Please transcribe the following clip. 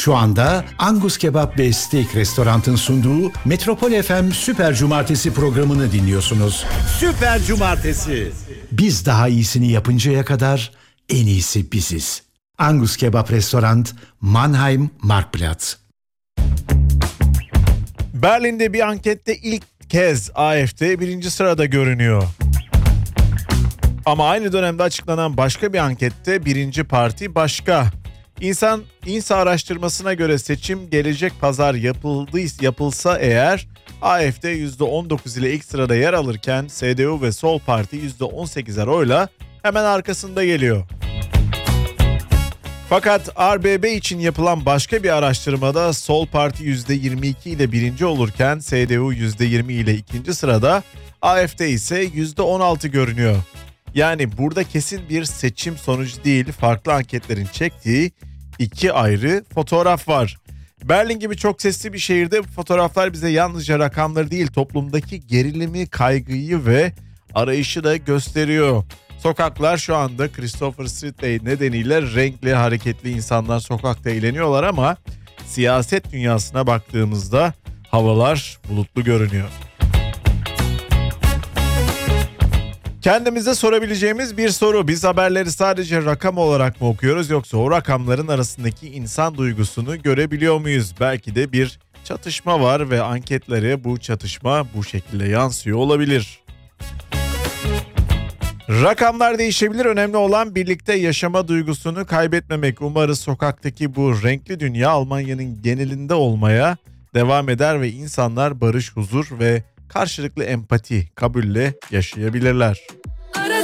Şu anda Angus Kebap ve Steak Restorant'ın sunduğu Metropol FM Süper Cumartesi programını dinliyorsunuz. Süper Cumartesi. Biz daha iyisini yapıncaya kadar en iyisi biziz. Angus Kebap Restorant, Mannheim, Marktplatz. Berlin'de bir ankette ilk kez AfD birinci sırada görünüyor. Ama aynı dönemde açıklanan başka bir ankette birinci parti başka. İnsa araştırmasına göre seçim gelecek pazar yapılsa eğer AfD %19 ile ilk sırada yer alırken CDU ve Sol Parti %18'er oyla hemen arkasında geliyor. Fakat RBB için yapılan başka bir araştırmada Sol Parti %22 ile birinci olurken CDU %20 ile ikinci sırada, AfD ise %16 görünüyor. Yani burada kesin bir seçim sonucu değil, farklı anketlerin çektiği iki ayrı fotoğraf var. Berlin gibi çok sesli bir şehirde bu fotoğraflar bize yalnızca rakamları değil, toplumdaki gerilimi, kaygıyı ve arayışı da gösteriyor. Sokaklar şu anda Christopher Street Day nedeniyle renkli, hareketli insanlar sokakta eğleniyorlar ama siyaset dünyasına baktığımızda havalar bulutlu görünüyor. Kendimize sorabileceğimiz bir soru: biz haberleri sadece rakam olarak mı okuyoruz, yoksa o rakamların arasındaki insan duygusunu görebiliyor muyuz? Belki de bir çatışma var ve anketlere bu çatışma bu şekilde yansıyor olabilir. Rakamlar değişebilir, önemli olan birlikte yaşama duygusunu kaybetmemek. Umarız sokaktaki bu renkli dünya Almanya'nın genelinde olmaya devam eder ve insanlar barış, huzur ve karşılıklı empati, kabulle yaşayabilirler.